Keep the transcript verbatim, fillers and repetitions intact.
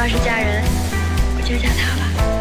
要是嫁人，我就嫁他吧。